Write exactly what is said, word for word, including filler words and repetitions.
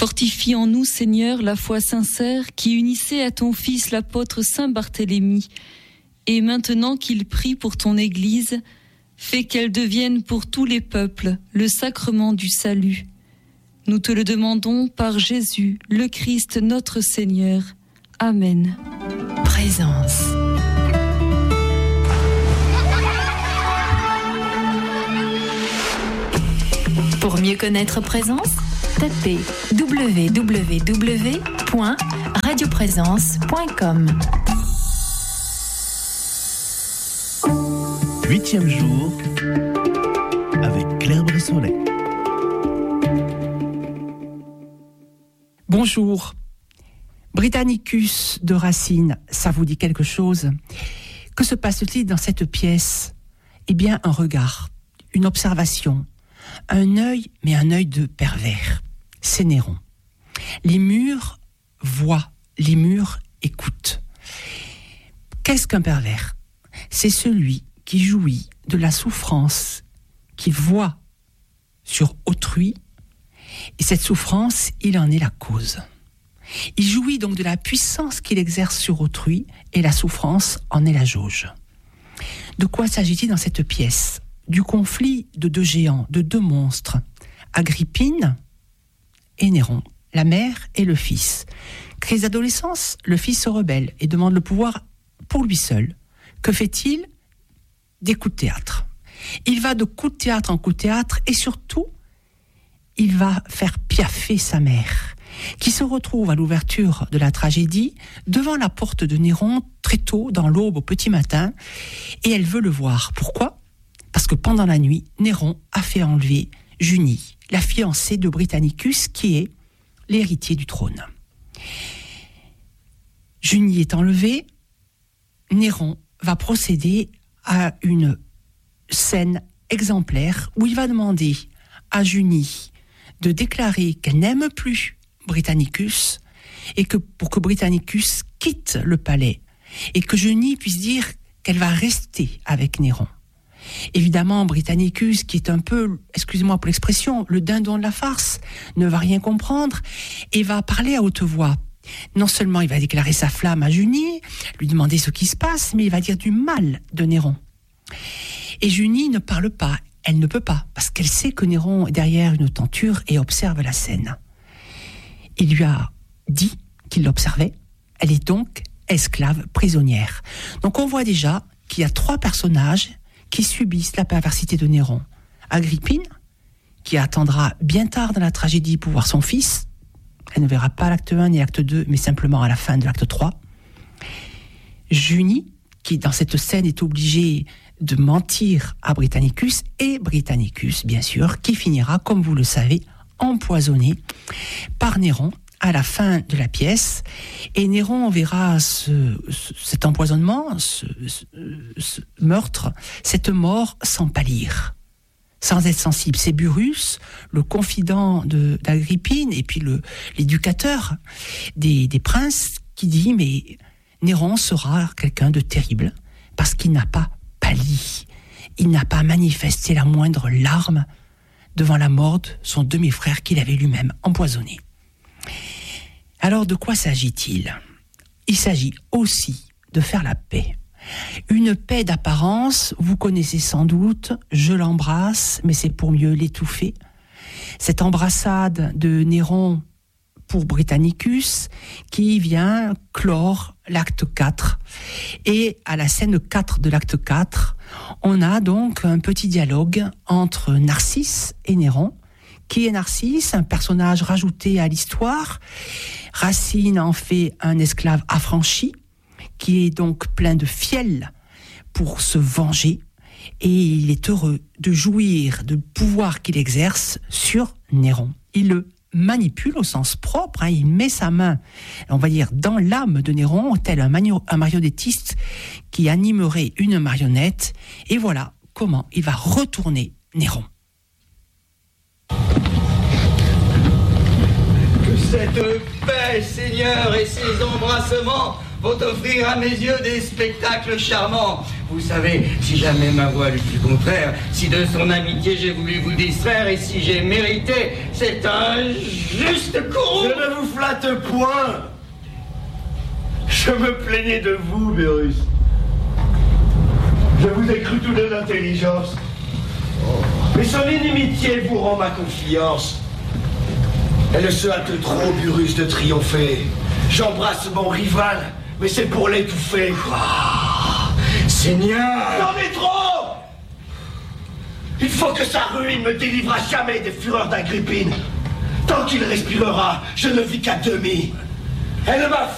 Fortifie en nous, Seigneur, la foi sincère qui unissait à ton Fils l'apôtre Saint Barthélemy. Et maintenant qu'il prie pour ton Église, fais qu'elle devienne pour tous les peuples le sacrement du salut. Nous te le demandons par Jésus, le Christ notre Seigneur. Amen. Présence. Pour mieux connaître Présence, tapez w w w point radio présence point com. Huitième jour avec Claire Bressonnet. Bonjour. Britannicus de Racine, ça vous dit quelque chose? Que se passe-t-il dans cette pièce? Eh bien, un regard, une observation, un œil, mais un œil de pervers. C'est Néron. Les murs voient, les murs écoutent. Qu'est-ce qu'un pervers? C'est celui qui jouit de la souffrance qu'il voit sur autrui, et cette souffrance, il en est la cause. Il jouit donc de la puissance qu'il exerce sur autrui, et la souffrance en est la jauge. De quoi s'agit-il dans cette pièce? Du conflit de deux géants, de deux monstres, Agrippine et Néron, la mère et le fils. Crise d'adolescence, le fils se rebelle et demande le pouvoir pour lui seul. Que fait-il? Des coups de théâtre. Il va de coup de théâtre en coup de théâtre et surtout, il va faire piaffer sa mère, qui se retrouve à l'ouverture de la tragédie devant la porte de Néron très tôt, dans l'aube, au petit matin, et elle veut le voir. Pourquoi? Parce que pendant la nuit, Néron a fait enlever Junie, la fiancée de Britannicus, qui est l'héritier du trône. Junie est enlevée, Néron va procéder à une scène exemplaire où il va demander à Junie de déclarer qu'elle n'aime plus Britannicus et que pour que Britannicus quitte le palais et que Junie puisse dire qu'elle va rester avec Néron. Évidemment, Britannicus, qui est un peu, excusez-moi pour l'expression, le dindon de la farce, ne va rien comprendre et va parler à haute voix. Non seulement il va déclarer sa flamme à Junie, lui demander ce qui se passe, mais il va dire du mal de Néron. Et Junie ne parle pas, elle ne peut pas, parce qu'elle sait que Néron est derrière une tenture et observe la scène. Il lui a dit qu'il l'observait, elle est donc esclave prisonnière. Donc on voit déjà qu'il y a trois personnages qui subissent la perversité de Néron. Agrippine, qui attendra bien tard dans la tragédie pour voir son fils. Elle ne verra pas l'acte un ni l'acte deux, mais simplement à la fin de l'acte trois. Junie, qui dans cette scène est obligée de mentir à Britannicus, et Britannicus, bien sûr, qui finira, comme vous le savez, empoisonné par Néron à la fin de la pièce. Et Néron verra ce, ce, cet empoisonnement, ce, ce, ce meurtre, cette mort sans pâlir, sans être sensible. C'est Burrus, le confident de, d'Agrippine, et puis le, l'éducateur des, des princes, qui dit, mais Néron sera quelqu'un de terrible, parce qu'il n'a pas pâli, il n'a pas manifesté la moindre larme devant la mort de son demi-frère qu'il avait lui-même empoisonné. Alors de quoi s'agit-il? Il s'agit aussi de faire la paix. Une paix d'apparence, vous connaissez sans doute, je l'embrasse, mais c'est pour mieux l'étouffer. Cette embrassade de Néron pour Britannicus qui vient clore l'acte quatre. Et à la scène quatre de l'acte quatre, on a donc un petit dialogue entre Narcisse et Néron. Qui est Narcisse? Un personnage rajouté à l'histoire. Racine en fait un esclave affranchi, qui est donc plein de fiel pour se venger. Et il est heureux de jouir du pouvoir qu'il exerce sur Néron. Il le manipule au sens propre, hein, il met sa main, on va dire, dans l'âme de Néron, tel un, mani- un marionnettiste qui animerait une marionnette. Et voilà comment il va retourner Néron. Que cette paix, Seigneur, et ces embrassements vont offrir à mes yeux des spectacles charmants. Vous savez, si jamais ma voix lui fut contraire, si de son amitié j'ai voulu vous distraire, et si j'ai mérité, c'est un juste courroux. Je ne vous flatte point. Je me plaignais de vous, Bérus. Je vous ai cru tous deux d'intelligence. Mais son inimitié vous rend ma confiance. Elle se hâte trop, Burus, de triompher. J'embrasse mon rival, mais c'est pour l'étouffer. Ah, Seigneur! J'en ai trop! Il faut que sa ruine me délivrera jamais des fureurs d'Agrippine. Tant qu'il respirera, je ne vis qu'à demi. Elle m'a